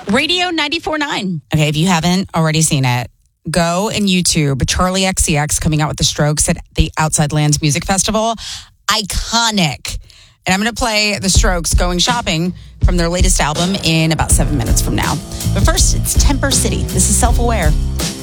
Radio 94.9. Okay, if you haven't already seen it, go and YouTube Charlie XCX coming out with the Strokes at the Outside Lands Music Festival. Iconic. And I'm going to play the Strokes Going Shopping from their latest album in about 7 minutes from now. But first, it's Temper City. This is Self-Aware.